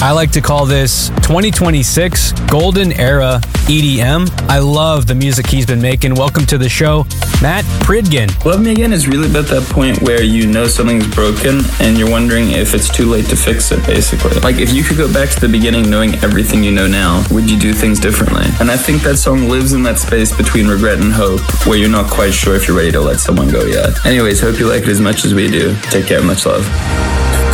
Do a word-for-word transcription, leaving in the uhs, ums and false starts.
I like to call this twenty twenty-six Golden Era E D M. I love the music he's been making. Welcome to the show, Matt Pridgen. Love Me Again is really about that point where you know something's broken and you're wondering if it's too late to fix it, basically. Like, if you could go back to the beginning knowing everything you know now, would you do things differently? And I think that song lives in that space between regret and hope, where you're not quite sure if you're ready to let someone go yet. Anyways, hope you like it as much as we do. Take care, much love.